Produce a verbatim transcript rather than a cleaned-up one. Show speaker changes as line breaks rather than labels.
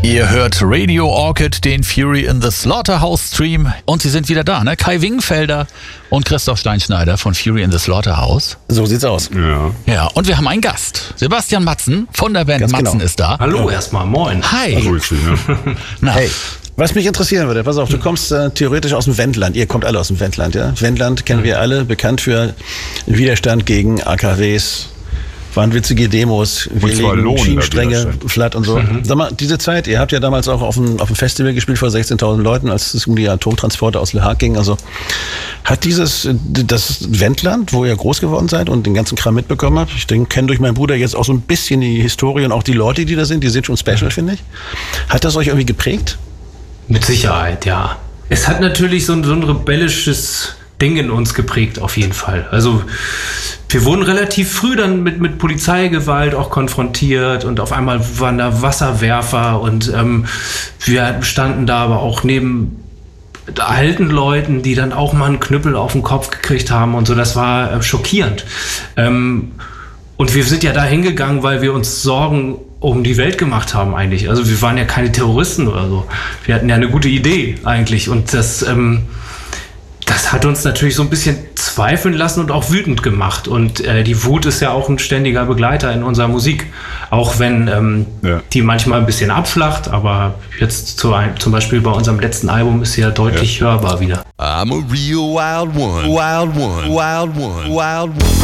Ihr hört Radio Orchid, den Fury in the Slaughterhouse Stream. Und sie sind wieder da, ne? Kai Wingfelder und Christoph Steinschneider von Fury in the Slaughterhouse.
So sieht's aus.
Ja.
Ja, und wir haben einen Gast. Sebastian Matzen von der Band
Ganz
Matzen
genau.
ist da.
Hallo erstmal, moin.
Hi.
Grüß dich, ne?
Na,
Hey, was mich interessieren würde, pass auf, du kommst äh, theoretisch aus dem Wendland. Ihr kommt alle aus dem Wendland, ja? Wendland kennen wir alle, bekannt für Widerstand gegen A K Ws. Waren witzige Demos, wir
zwar
legen
lohnender
Schienenstränge
Widerstand.
flatt und so.
Mhm.
Sag mal, diese Zeit, ihr habt ja damals auch auf einem, auf einem Festival gespielt vor sechzehntausend Leuten, als es um die Atomtransporte aus Le Haag ging. Also hat dieses, das Wendland, wo ihr groß geworden seid und den ganzen Kram mitbekommen habt, ich denke, kenne durch meinen Bruder jetzt auch so ein bisschen die Historie und auch die Leute, die da sind, die sind schon special, finde ich. Hat das euch irgendwie geprägt?
Mit Sicherheit, ja. Es hat natürlich so ein, so ein rebellisches Ding in uns geprägt, auf jeden Fall. Also wir wurden relativ früh dann mit, mit Polizeigewalt auch konfrontiert und auf einmal waren da Wasserwerfer und ähm, wir standen da aber auch neben alten Leuten, die dann auch mal einen Knüppel auf den Kopf gekriegt haben und so. Das war äh, schockierend. Ähm, und wir sind ja da hingegangen, weil wir uns Sorgen um die Welt gemacht haben eigentlich. Also wir waren ja keine Terroristen oder so. Wir hatten ja eine gute Idee eigentlich und das... Ähm, Das hat uns natürlich so ein bisschen zweifeln lassen und auch wütend gemacht. Und äh, die Wut ist ja auch ein ständiger Begleiter in unserer Musik. Auch wenn ähm,
Ja.
die manchmal ein bisschen abflacht, aber jetzt zu ein, zum Beispiel bei unserem letzten Album ist sie ja deutlich hörbar wieder.
I'm a real wild one, wild one, wild one, wild one.